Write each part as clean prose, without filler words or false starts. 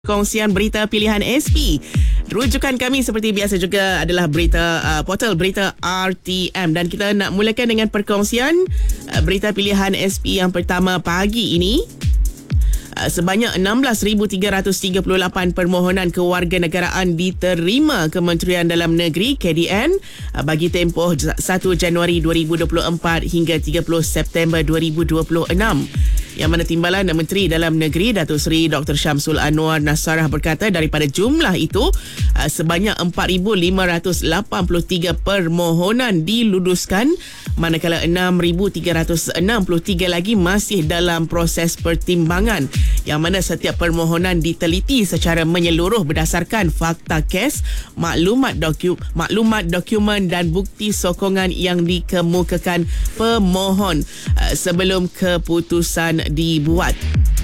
Kongsian berita pilihan SP. Rujukan kami seperti biasa juga adalah berita portal berita RTM, dan kita nak mulakan dengan perkongsian berita pilihan SP yang pertama pagi ini. Sebanyak 16,338 permohonan kewarganegaraan diterima Kementerian Dalam Negeri KDN bagi tempoh 1 Januari 2024 hingga 30 September 2026. Yang mana Timbalan Menteri Dalam Negeri Datuk Seri Dr. Syamsul Anwar Nasarah berkata daripada jumlah itu sebanyak 4,583 permohonan diluluskan, manakala 6,363 lagi masih dalam proses pertimbangan, yang mana setiap permohonan diteliti secara menyeluruh berdasarkan fakta kes, maklumat dokumen dan bukti sokongan yang dikemukakan pemohon sebelum keputusan dibuat.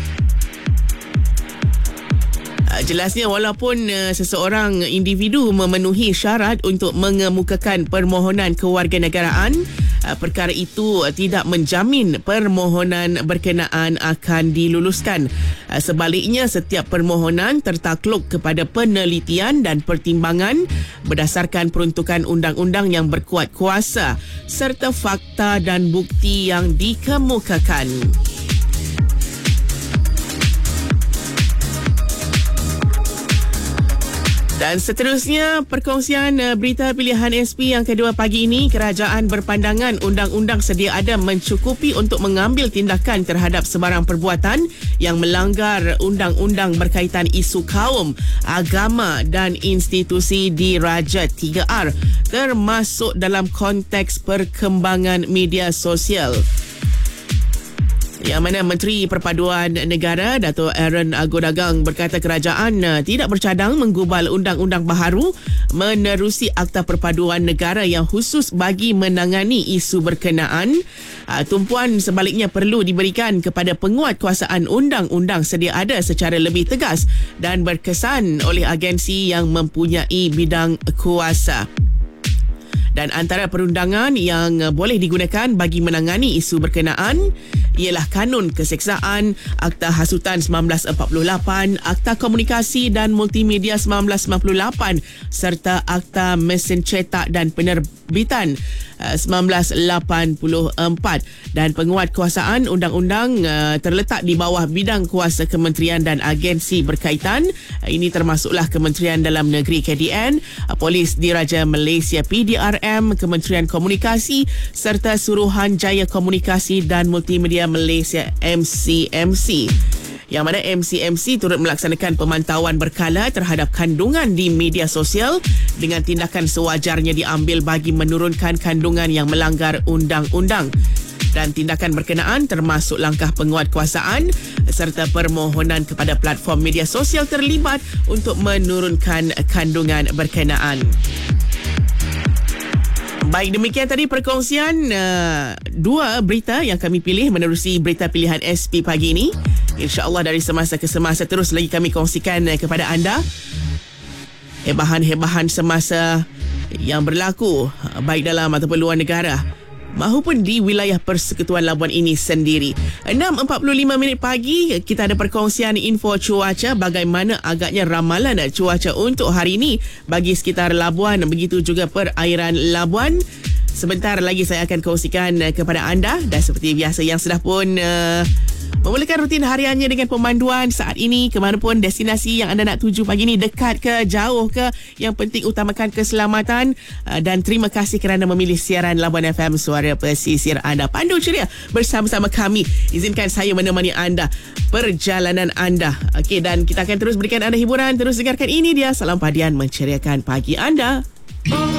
Jelasnya walaupun seseorang individu memenuhi syarat untuk mengemukakan permohonan kewarganegaraan, perkara itu tidak menjamin permohonan berkenaan akan diluluskan. Sebaliknya, setiap permohonan tertakluk kepada penelitian dan pertimbangan berdasarkan peruntukan undang-undang yang berkuat kuasa serta fakta dan bukti yang dikemukakan. Dan seterusnya, perkongsian berita pilihan SP yang kedua pagi ini. Kerajaan berpandangan undang-undang sedia ada mencukupi untuk mengambil tindakan terhadap sebarang perbuatan yang melanggar undang-undang berkaitan isu kaum, agama dan institusi diraja 3R, termasuk dalam konteks perkembangan media sosial. Yang mana Menteri Perpaduan Negara Dato' Aaron Agodagang berkata kerajaan tidak bercadang menggubal undang-undang baharu menerusi Akta Perpaduan Negara yang khusus bagi menangani isu berkenaan. Tumpuan sebaliknya perlu diberikan kepada penguatkuasaan undang-undang sedia ada secara lebih tegas dan berkesan oleh agensi yang mempunyai bidang kuasa. Dan antara perundangan yang boleh digunakan bagi menangani isu berkenaan ialah Kanun Keseksaan, Akta Hasutan 1948, Akta Komunikasi dan Multimedia 1998 serta Akta Mesin Cetak dan Penerbitan 1984. Dan penguatkuasaan undang-undang terletak di bawah bidang kuasa kementerian dan agensi berkaitan. Ini termasuklah Kementerian Dalam Negeri KDN, Polis Diraja Malaysia PDRM, Kementerian Komunikasi serta Suruhanjaya Komunikasi dan Multimedia Malaysia MCMC. Yang mana MCMC turut melaksanakan pemantauan berkala terhadap kandungan di media sosial dengan tindakan sewajarnya diambil bagi menurunkan kandungan yang melanggar undang-undang. Dan tindakan berkenaan termasuk langkah penguatkuasaan serta permohonan kepada platform media sosial terlibat untuk menurunkan kandungan berkenaan. Baik, demikian tadi perkongsian dua berita yang kami pilih menerusi berita pilihan SP pagi ini. InsyaAllah dari semasa ke semasa terus lagi kami kongsikan kepada anda hebahan-hebahan semasa yang berlaku baik dalam ataupun luar negara mahupun di wilayah Persekutuan Labuan ini sendiri. 6.45 pagi, kita ada perkongsian info cuaca, bagaimana agaknya ramalan cuaca untuk hari ini bagi sekitar Labuan, begitu juga perairan Labuan. Sebentar lagi saya akan kongsikan kepada anda, dan seperti biasa yang sudah pun memulakan rutin hariannya dengan pemanduan saat ini ke mana pun destinasi yang anda nak tuju pagi ini, dekat ke, jauh ke, yang penting utamakan keselamatan. Dan terima kasih kerana memilih siaran Labuan FM, suara pesisir anda. Pandu ceria bersama-sama kami. Izinkan saya menemani anda perjalanan anda. Okey, dan kita akan terus berikan anda hiburan. Terus dengarkan ini dia Salam Padian menceriakan pagi anda.